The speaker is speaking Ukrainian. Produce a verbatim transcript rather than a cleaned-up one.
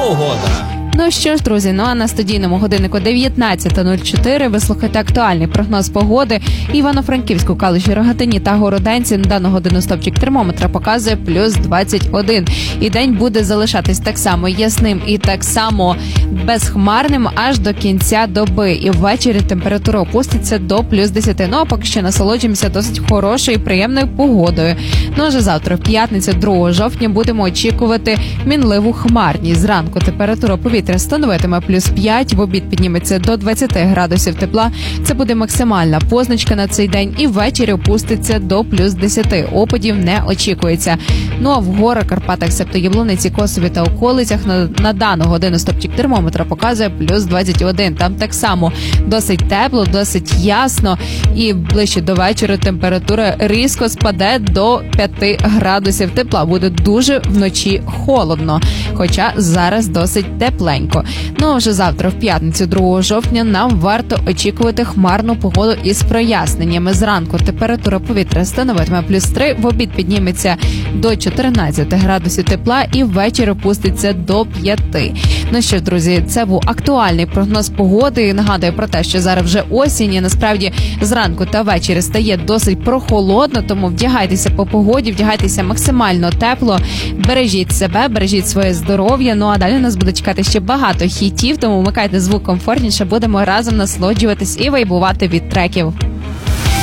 погода. Ну що ж, друзі, ну а на студійному годиннику дев'ятнадцята нуль чотири ви слухаєте актуальний прогноз погоди. Івано-Франківську, Калуші, Рогатині та Городенці на дану годину стопчик термометра показує плюс двадцять один. І день буде залишатись так само ясним і так само безхмарним аж до кінця доби. І ввечері температура опуститься до плюс десять. Ну а поки що насолоджуємося досить хорошою і приємною погодою. Ну а вже завтра, в п'ятницю, другого жовтня, будемо очікувати мінливу хмарність. Зранку температура повітря становитиме плюс п'ять, в обід підніметься до двадцять градусів тепла. Це буде максимальна позначка на цей день. І ввечері опуститься до плюс десять. Опадів не очікується. Ну а в горах, Карпатах, себто Яблуниці, Косові та околицях на, на дану годину стопчик термометра показує плюс двадцять один. Там так само досить тепло, досить ясно. І ближче до вечора температура різко спаде до п'яти градусів тепла. Буде дуже вночі холодно. Хоча зараз досить тепленько. Ну а вже завтра, в п'ятницю, другого жовтня, нам варто очікувати хмарну погоду із проясненнями. Зранку температура повітря становитиме плюс три, в обід підніметься до чотирнадцяти градусів тепла і ввечері опуститься до п'яти. Ну що, друзі, це був актуальний прогноз погоди. Нагадую про те, що зараз вже осінь, і насправді зранку та ввечері стає досить прохолодно, тому вдягайтеся по погоді, вдягайтеся максимально тепло, бережіть себе, бережіть своє здоров'я. Ну а далі нас буде чекати ще багато хітів, тому вмикайте звук комфортніше, будемо разом насолоджуватись і вайбувати від треків.